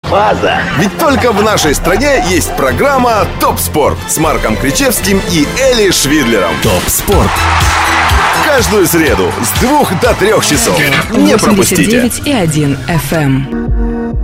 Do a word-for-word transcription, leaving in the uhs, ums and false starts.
Фаза. Ведь только в нашей стране есть программа «Топ Спорт» с Марком Кричевским и Эли Швидлером. Топ Спорт. Каждую среду с двух до трех часов. Не пропустите. восемьдесят девять и один эф эм.